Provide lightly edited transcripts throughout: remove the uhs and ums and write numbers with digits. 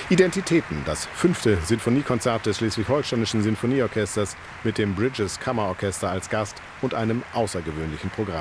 Identitäten, das 5. Sinfoniekonzert des Schleswig-Holsteinischen Sinfonieorchesters mit dem Bridges Kammerorchester als Gast und einem außergewöhnlichen Programm.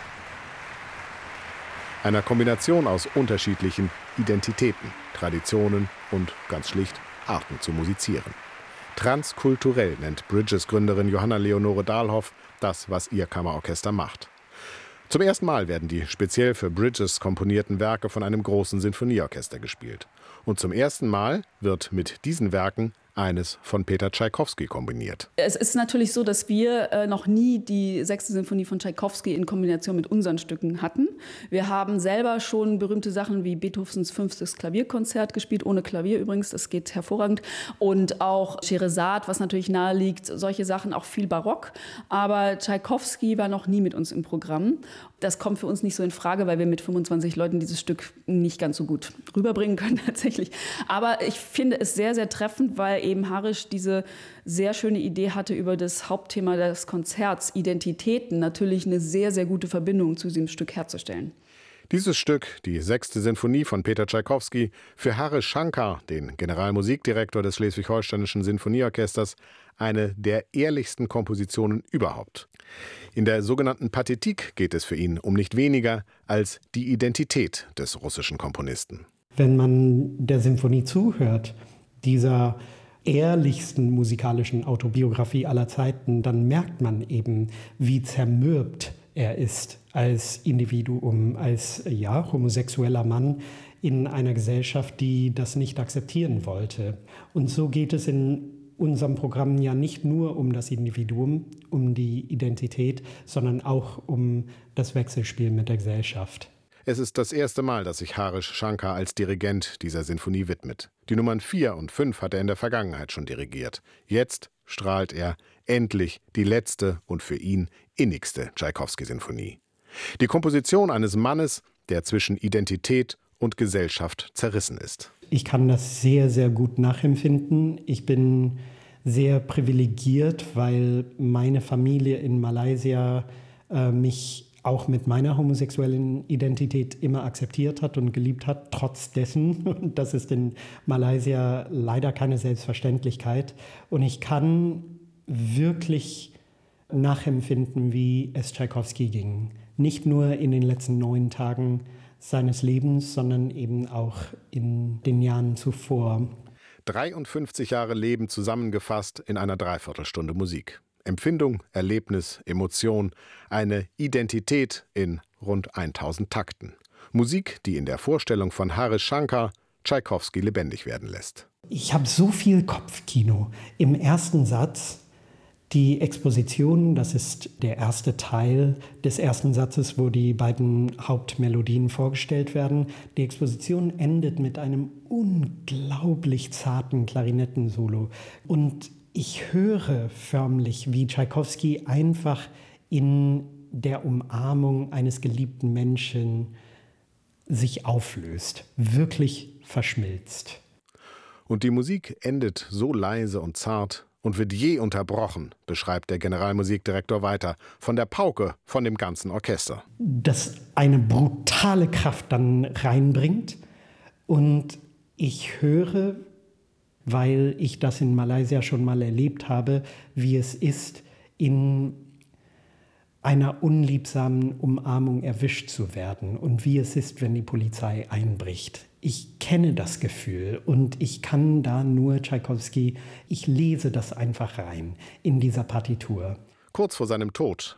Einer Kombination aus unterschiedlichen Identitäten, Traditionen und ganz schlicht Arten zu musizieren. Transkulturell nennt Bridges-Gründerin Johanna Leonore Dahlhoff das, was ihr Kammerorchester macht. Zum ersten Mal werden die speziell für Bridges komponierten Werke von einem großen Sinfonieorchester gespielt. Und zum ersten Mal wird mit diesen Werken eines von Peter Tschaikowski kombiniert. Es ist natürlich so, dass wir noch nie die 6. Sinfonie von Tschaikowski in Kombination mit unseren Stücken hatten. Wir haben selber schon berühmte Sachen wie Beethovens 5. Klavierkonzert gespielt, ohne Klavier übrigens, das geht hervorragend. Und auch Scheherazade, was natürlich nahe liegt, solche Sachen, auch viel Barock. Aber Tschaikowski war noch nie mit uns im Programm. Das kommt für uns nicht so in Frage, weil wir mit 25 Leuten dieses Stück nicht ganz so gut rüberbringen können tatsächlich. Aber ich finde es sehr, sehr treffend, weil eben Harisch diese sehr schöne Idee hatte, über das Hauptthema des Konzerts, Identitäten, natürlich eine sehr, sehr gute Verbindung zu diesem Stück herzustellen. Dieses Stück, die 6. Sinfonie von Peter Tschaikowski, für Harish Shankar, den Generalmusikdirektor des Schleswig-Holsteinischen Sinfonieorchesters, eine der ehrlichsten Kompositionen überhaupt. In der sogenannten Pathetik geht es für ihn um nicht weniger als die Identität des russischen Komponisten. Wenn man der Symphonie zuhört, dieser ehrlichsten musikalischen Autobiografie aller Zeiten, dann merkt man eben, wie zermürbt er ist als Individuum, als homosexueller Mann in einer Gesellschaft, die das nicht akzeptieren wollte. Und so geht es in unserem Programm ja nicht nur um das Individuum, um die Identität, sondern auch um das Wechselspiel mit der Gesellschaft. Es ist das erste Mal, dass sich Harish Shankar als Dirigent dieser Sinfonie widmet. Die Nummern 4 und 5 hat er in der Vergangenheit schon dirigiert. Jetzt strahlt er endlich die letzte und für ihn innigste Tschaikowski-Sinfonie. Die Komposition eines Mannes, der zwischen Identität und Gesellschaft zerrissen ist. Ich kann das sehr, sehr gut nachempfinden. Ich bin sehr privilegiert, weil meine Familie in Malaysia mich auch mit meiner homosexuellen Identität immer akzeptiert hat und geliebt hat, trotz dessen. Und das ist in Malaysia leider keine Selbstverständlichkeit. Und ich kann wirklich nachempfinden, wie es Tschaikowski ging. Nicht nur in den letzten 9 Tagen seines Lebens, sondern eben auch in den Jahren zuvor. 53 Jahre Leben zusammengefasst in einer Dreiviertelstunde Musik. Empfindung, Erlebnis, Emotion, eine Identität in rund 1000 Takten. Musik, die in der Vorstellung von Harish Shankar Tschaikowski lebendig werden lässt. Ich habe so viel Kopfkino. Im ersten Satz die Exposition, das ist der erste Teil des ersten Satzes, wo die beiden Hauptmelodien vorgestellt werden. Die Exposition endet mit einem unglaublich zarten Klarinettensolo. Und ich höre förmlich, wie Tschaikowski einfach in der Umarmung eines geliebten Menschen sich auflöst, wirklich verschmilzt. Und die Musik endet so leise und zart und wird je unterbrochen, beschreibt der Generalmusikdirektor weiter, von der Pauke, von dem ganzen Orchester. Das eine brutale Kraft dann reinbringt und ich höre, weil ich das in Malaysia schon mal erlebt habe, wie es ist, in einer unliebsamen Umarmung erwischt zu werden und wie es ist, wenn die Polizei einbricht. Ich kenne das Gefühl und ich kann da nur Tschaikowski, ich lese das einfach rein in dieser Partitur. Kurz vor seinem Tod,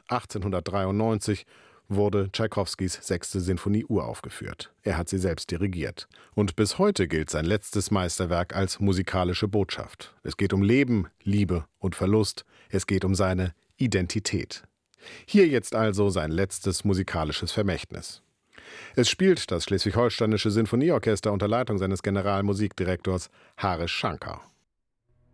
1893, wurde Tschaikowskis 6. Sinfonie uraufgeführt. Er hat sie selbst dirigiert. Und bis heute gilt sein letztes Meisterwerk als musikalische Botschaft. Es geht um Leben, Liebe und Verlust. Es geht um seine Identität. Hier jetzt also sein letztes musikalisches Vermächtnis. Es spielt das Schleswig-Holsteinische Sinfonieorchester unter Leitung seines Generalmusikdirektors Harish Shankar.